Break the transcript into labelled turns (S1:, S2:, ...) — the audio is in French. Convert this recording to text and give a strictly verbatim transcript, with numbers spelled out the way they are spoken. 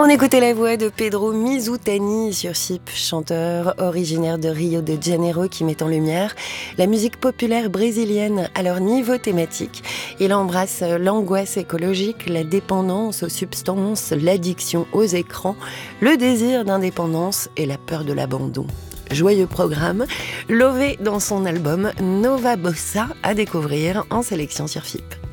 S1: On écoutait la voix de Pedro Mizutani sur F I P, chanteur originaire de Rio de Janeiro qui met en lumière la musique populaire brésilienne à leur niveau thématique. Il embrasse l'angoisse écologique, la dépendance aux substances, l'addiction aux écrans, le désir d'indépendance et la peur de l'abandon. Joyeux programme, Lové dans son album Nova Bossa à découvrir en sélection sur F I P.